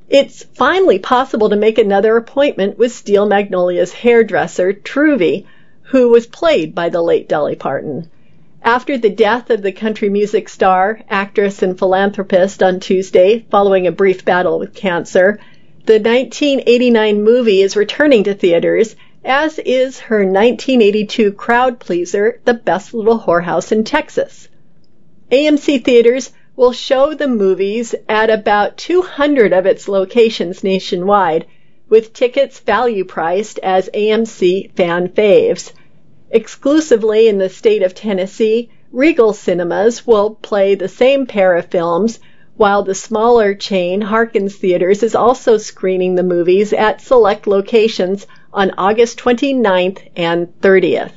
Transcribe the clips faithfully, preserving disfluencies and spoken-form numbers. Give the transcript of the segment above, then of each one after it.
It's finally possible to make another appointment with Steel Magnolia's hairdresser, Truvy, who was played by the late Dolly Parton. After the death of the country music star, actress, and philanthropist on Tuesday, following a brief battle with cancer, the nineteen eighty-nine movie is returning to theaters, as is her nineteen eighty-two crowd pleaser, The Best Little Whorehouse in Texas. A M C Theaters will show the movies at about two hundred of its locations nationwide, with tickets value priced as A M C fan faves. Exclusively in the state of Tennessee, Regal Cinemas will play the same pair of films, while the smaller chain Harkins Theaters is also screening the movies at select locations on August twenty-ninth and thirtieth.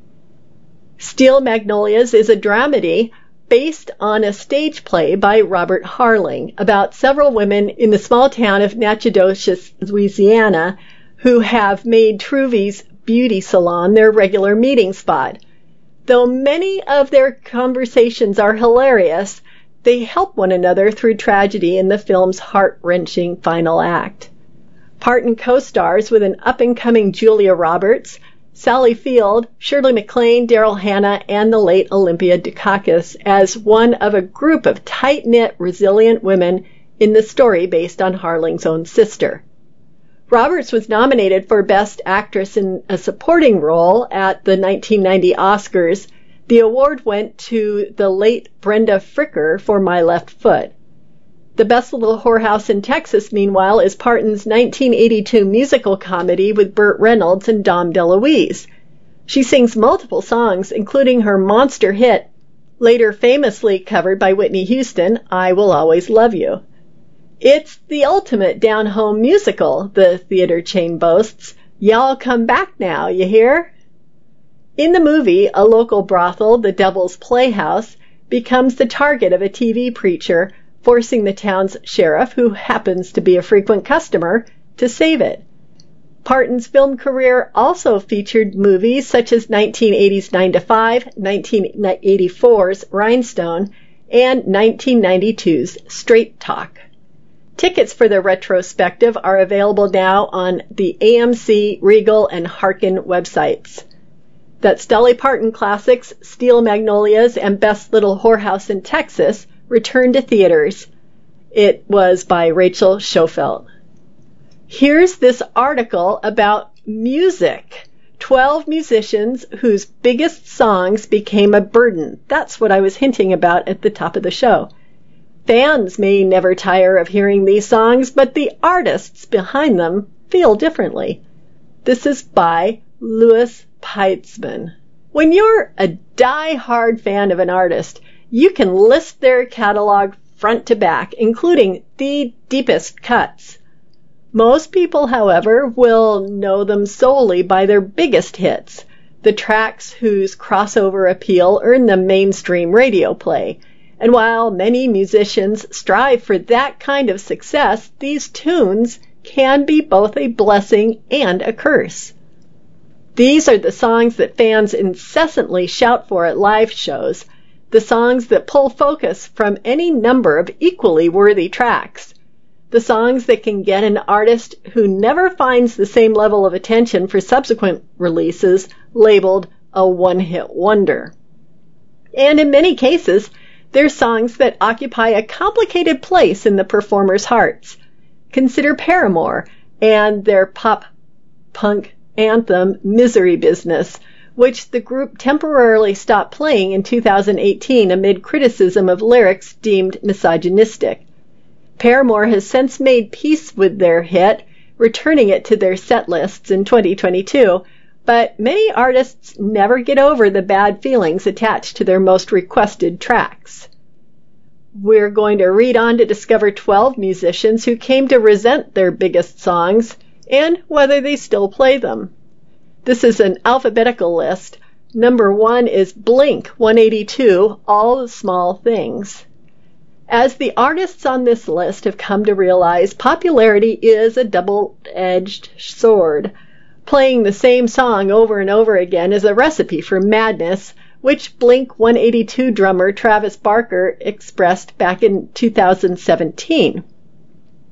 Steel Magnolias is a dramedy based on a stage play by Robert Harling about several women in the small town of Natchitoches, Louisiana, who have made Truvy's beauty salon their regular meeting spot. Though many of their conversations are hilarious, they help one another through tragedy in the film's heart-wrenching final act. Parton co-stars with an up-and-coming Julia Roberts, Sally Field, Shirley MacLaine, Daryl Hannah, and the late Olympia Dukakis as one of a group of tight-knit, resilient women in the story based on Harling's own sister. Roberts was nominated for Best Actress in a Supporting Role at the nineteen ninety Oscars. The award went to the late Brenda Fricker for My Left Foot. The Best Little Whorehouse in Texas, meanwhile, is Parton's nineteen eighty-two musical comedy with Burt Reynolds and Dom DeLuise. She sings multiple songs, including her monster hit, later famously covered by Whitney Houston, I Will Always Love You. It's the ultimate down-home musical, the theater chain boasts. Y'all come back now, you hear? In the movie, a local brothel, the Devil's Playhouse, becomes the target of a T V preacher, forcing the town's sheriff, who happens to be a frequent customer, to save it. Parton's film career also featured movies such as nineteen eighties Nine to Five, nineteen eighty-four's Rhinestone, and nineteen ninety-two's Straight Talk. Tickets for the retrospective are available now on the A M C, Regal, and Harkin websites. That's Dolly Parton Classics, Steel Magnolias, and Best Little Whorehouse in Texas return to theaters. It was by Rachel Schofield. Here's this article about music. Twelve musicians whose biggest songs became a burden. That's what I was hinting about at the top of the show. Fans may never tire of hearing these songs, but the artists behind them feel differently. This is by Louis Peitzman. When you're a die-hard fan of an artist, you can list their catalog front to back, including the deepest cuts. Most people, however, will know them solely by their biggest hits, the tracks whose crossover appeal earn them mainstream radio play. And while many musicians strive for that kind of success, these tunes can be both a blessing and a curse. These are the songs that fans incessantly shout for at live shows, the songs that pull focus from any number of equally worthy tracks, the songs that can get an artist who never finds the same level of attention for subsequent releases labeled a one-hit wonder. And in many cases, they're songs that occupy a complicated place in the performers' hearts. Consider Paramore and their pop-punk anthem, Misery Business, which the group temporarily stopped playing in two thousand eighteen amid criticism of lyrics deemed misogynistic. Paramore has since made peace with their hit, returning it to their set lists in twenty twenty-two, but many artists never get over the bad feelings attached to their most requested tracks. We're going to read on to discover twelve musicians who came to resent their biggest songs and whether they still play them. This is an alphabetical list. Number one is Blink one eighty-two, All the Small Things. As the artists on this list have come to realize, popularity is a double-edged sword. Playing the same song over and over again is a recipe for madness, which Blink one eighty-two drummer Travis Barker expressed back in two thousand seventeen.